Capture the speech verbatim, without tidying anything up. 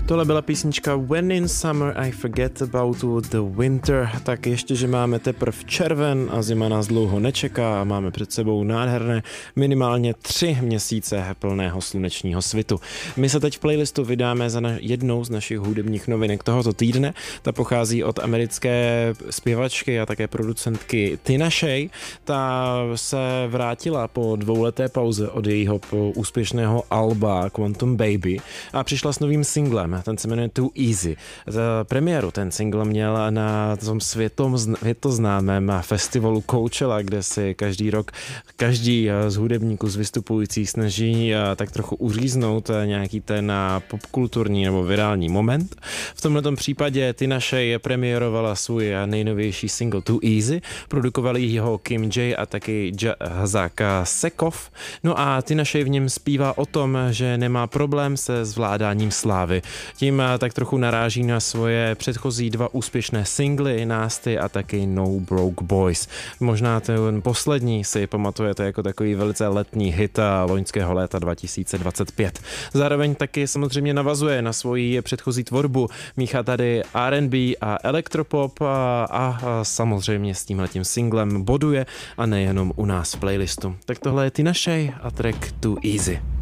Tohle byla písnička When in Summer I Forget About the Winter. Tak ještě, že máme teprv červen a zima nás dlouho nečeká a máme před sebou nádherné minimálně tři měsíce plného slunečního svitu. My se teď v playlistu vydáme za na jednou z našich hudebních novinek tohoto týdne. Ta pochází od americké zpěvačky a také producentky Tina Shay. Ta se vrátila po dvouleté pauze od jejího úspěšného alba Quantum Baby a přišla s novým singlem. Ten se jmenuje Too Easy. Za premiéru ten single měl na tom světom, světoznámém festivalu Coachella, kde si každý rok každý z hudebníků, z vystupujících snaží tak trochu uříznout nějaký ten popkulturní nebo virální moment. V tomto případě Tina Shay premiérovala svůj nejnovější single Too Easy, produkovali ho Kim J a taky Hazak Sekov. No a Tina Shay v něm zpívá o tom, že nemá problém se zvládáním slávy. Tím tak trochu naráží na svoje předchozí dva úspěšné singly Nasty a taky No Broke Boys. Možná ten poslední si pamatujete jako takový velice letní hit loňského léta dva tisíce dvacet pět. Zároveň taky samozřejmě navazuje na svoji předchozí tvorbu. Míchá tady R and B a elektropop a, a samozřejmě s tímhletím singlem boduje a nejenom u nás v playlistu. Tak tohle je Tina Shay a track Too Easy.